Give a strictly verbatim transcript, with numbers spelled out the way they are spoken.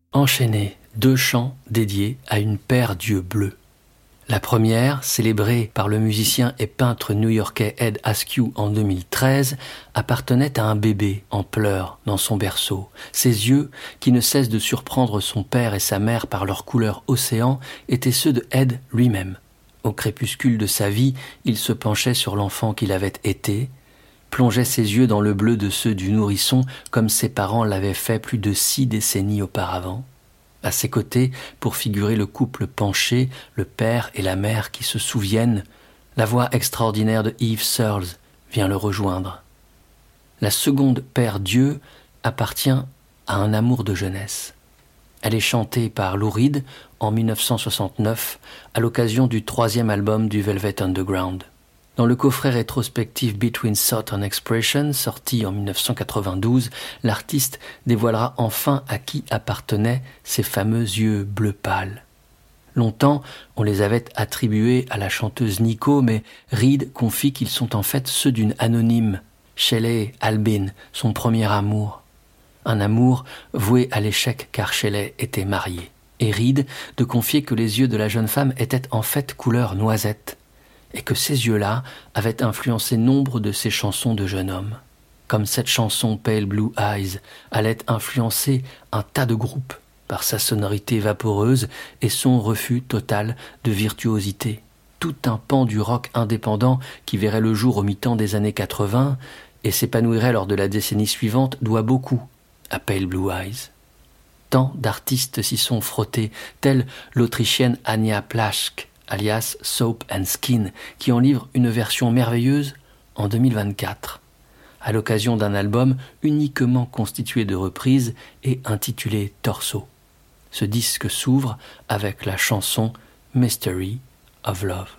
Enchaînés, deux chants dédiés à une paire d'yeux bleus. La première, célébrée par le musicien et peintre new-yorkais Ed Askew en deux mille treize, appartenait à un bébé en pleurs dans son berceau. Ses yeux, qui ne cessent de surprendre son père et sa mère par leur couleur océan, étaient ceux de Ed lui-même. Au crépuscule de sa vie, il se penchait sur l'enfant qu'il avait été, plongeait ses yeux dans le bleu de ceux du nourrisson comme ses parents l'avaient fait plus de six décennies auparavant. À ses côtés, pour figurer le couple penché, le père et la mère qui se souviennent, la voix extraordinaire de Eve Searles vient le rejoindre. La seconde paire d'yeux appartient à un amour de jeunesse. Elle est chantée par Lou Reed en dix-neuf cent soixante-neuf à l'occasion du troisième album du Velvet Underground. Dans le coffret rétrospectif Between Thought and Expression, sorti en dix-neuf cent quatre-vingt-douze, l'artiste dévoilera enfin à qui appartenaient ces fameux yeux bleu pâle. Longtemps, on les avait attribués à la chanteuse Nico, mais Reed confie qu'ils sont en fait ceux d'une anonyme, Shelley Albin, son premier amour. Un amour voué à l'échec car Shelley était mariée. Et Reed de confier que les yeux de la jeune femme étaient en fait couleur noisette, et que ces yeux-là avaient influencé nombre de ses chansons de jeune homme. Comme cette chanson Pale Blue Eyes allait influencer un tas de groupes par sa sonorité vaporeuse et son refus total de virtuosité. Tout un pan du rock indépendant qui verrait le jour au mi-temps des années quatre-vingts et s'épanouirait lors de la décennie suivante doit beaucoup à Pale Blue Eyes. Tant d'artistes s'y sont frottés, telle l'Autrichienne Anja Plaschke, alias Soap and Skin, qui en livre une version merveilleuse en deux mille vingt-quatre, à l'occasion d'un album uniquement constitué de reprises et intitulé Torso. Ce disque s'ouvre avec la chanson Mystery of Love.